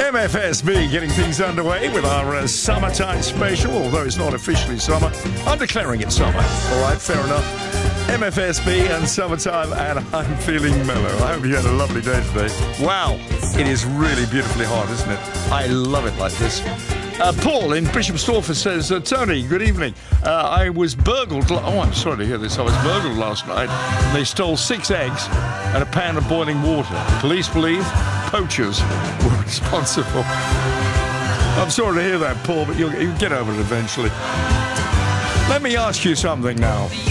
MFSB getting things underway with our summertime special, although it's not officially summer. I'm declaring it summer. All right, fair enough. MFSB and summertime, and I'm feeling mellow. I hope you had a lovely day today. Wow, it is really beautifully hot, isn't it? I love it like this. Paul in Bishop Stortford says, Tony, good evening. I was burgled. I'm sorry to hear this. I was burgled last night. They stole 6 eggs and a pan of boiling water. Police believe poachers were responsible. I'm sorry to hear that, Paul, but you'll get over it eventually. Let me ask you something now.